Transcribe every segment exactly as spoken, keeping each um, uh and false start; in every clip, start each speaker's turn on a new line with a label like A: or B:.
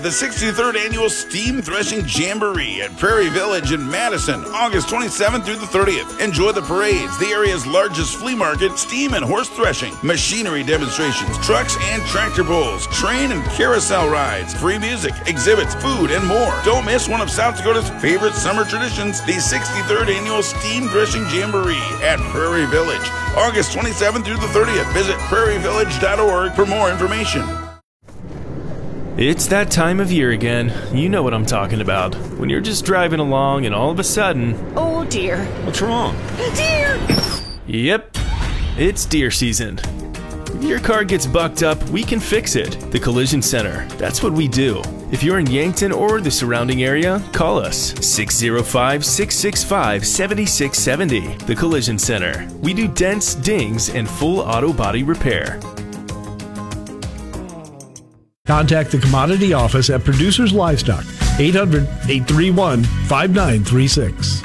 A: The sixty-third Annual Steam Threshing Jamboree at Prairie Village in Madison, August twenty-seventh through the thirtieth. Enjoy the parades, the area's largest flea market, steam and horse threshing, machinery demonstrations, trucks and tractor pulls, train and carousel rides, free music, exhibits, food, and more. Don't miss one of South Dakota's favorite summer traditions, the sixty-third Annual Steam Threshing Jamboree at Prairie Village, August twenty-seventh through the thirtieth. Visit prairie village dot org for more information.
B: It's that time of year again. You know what I'm talking about. When you're just driving along and all of a sudden...
C: Oh dear.
B: What's wrong?
C: Deer!
B: Yep, it's deer season. If your car gets bucked up, we can fix it. The Collision Center. That's what we do. If you're in Yankton or the surrounding area, call us. six oh five, six six five, seven six seven oh. The Collision Center. We do dents, dings, and full auto body repair.
D: Contact the Commodity Office at Producers Livestock, eight hundred, eight three one, five nine three six.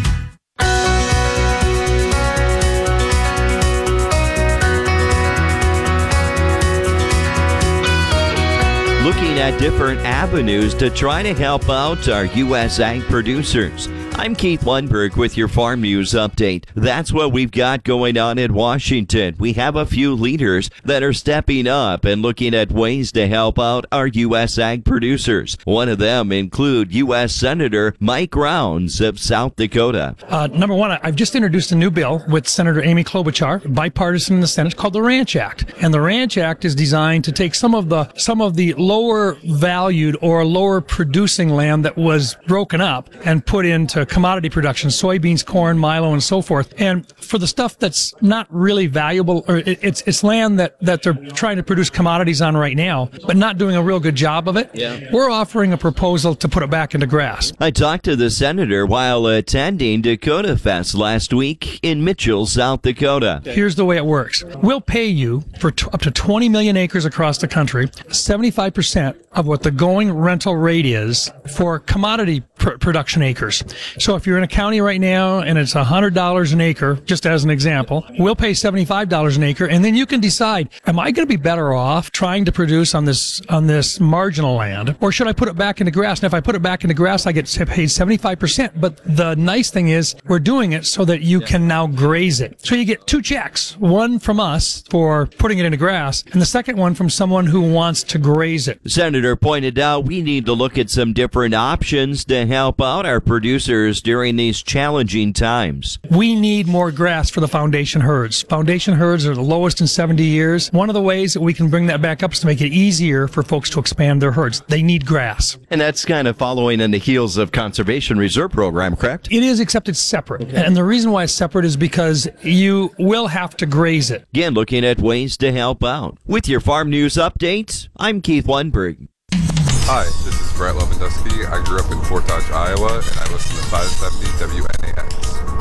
E: Looking at different avenues to try to help out our U S ag producers. I'm Keith Lundberg with your Farm News Update. That's what we've got going on in Washington. We have a few leaders that are stepping up and looking at ways to help out our U S ag producers. One of them include U S Senator Mike Rounds of South Dakota.
F: Uh, number one, I've just introduced a new bill with Senator Amy Klobuchar, bipartisan in the Senate, called the Ranch Act. And the Ranch Act is designed to take some of the some of the lower valued or lower producing land that was broken up and put into commodity production, soybeans, corn, milo, and so forth. And for the stuff that's not really valuable, or it, it's it's land that, that they're trying to produce commodities on right now, but not doing a real good job of it, yeah. We're offering a proposal to put it back into grass.
E: I talked to the senator while attending Dakota Fest last week in Mitchell, South Dakota.
F: Here's the way it works. We'll pay you for t- up to twenty million acres across the country, seventy-five percent of what the going rental rate is for commodity pr- production acres. So if you're in a county right now and it's one hundred dollars an acre, just as an example, we'll pay seventy-five dollars an acre, and then you can decide, am I going to be better off trying to produce on this on this marginal land, or should I put it back into grass? And if I put it back into grass, I get paid seventy-five percent. But the nice thing is we're doing it so that you can now graze it. So you get two checks, one from us for putting it into grass, and the second one from someone who wants to graze it.
E: The senator pointed out we need to look at some different options to help out our producers during these challenging times.
F: We need more grass for the foundation herds. Foundation herds are the lowest in seventy years. One of the ways that we can bring that back up is to make it easier for folks to expand their herds. They need grass.
E: And that's kind of following in the heels of Conservation Reserve Program, correct?
F: It is, except it's separate. Okay. And the reason why it's separate is because you will have to graze it.
E: Again, looking at ways to help out. With your Farm News Update, I'm Keith Lundberg.
G: Hi, this is Brett Lewandowski. I grew up in Fort Dodge, Iowa, and I listen to five seventy W N A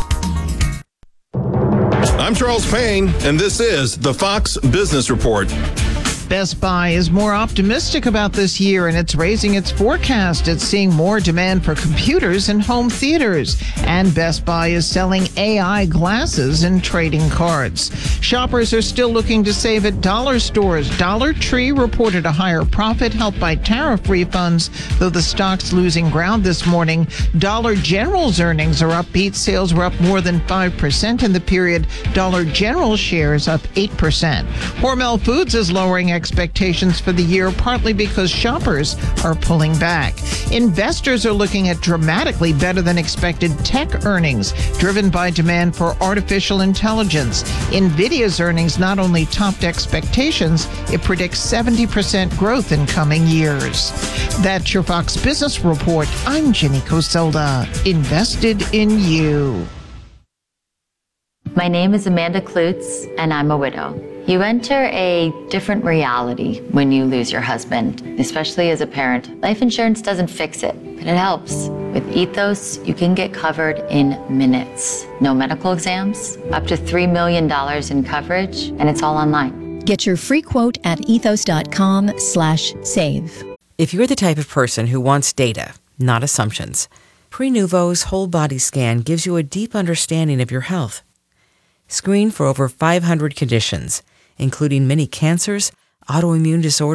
G: X.
H: I'm Charles Payne, and this is the Fox Business Report.
I: Best Buy is more optimistic about this year, and it's raising its forecast. It's seeing more demand for computers and home theaters. And Best Buy is selling A I glasses and trading cards. Shoppers are still looking to save at dollar stores. Dollar Tree reported a higher profit helped by tariff refunds, though the stock's losing ground this morning. Dollar General's earnings are upbeat. Sales were up more than five percent in the period. Dollar General shares up eight percent. Hormel Foods is lowering expectations for the year, partly because shoppers are pulling back. Investors are looking at dramatically better than expected tech earnings, driven by demand for artificial intelligence. NVIDIA's earnings not only topped expectations, it predicts seventy percent growth in coming years. That's your Fox Business Report. I'm Jenny Coselda. Invested in you.
J: My name is Amanda Klutz, and I'm a widow. You enter a different reality when you lose your husband, especially as a parent. Life insurance doesn't fix it, but it helps. With Ethos, you can get covered in minutes. No medical exams, up to three million dollars in coverage, and it's all online.
K: Get your free quote at ethos.com slash save.
L: If you're the type of person who wants data, not assumptions, Prenuvo's whole body scan gives you a deep understanding of your health. Screen for over five hundred conditions, including many cancers, autoimmune disorders,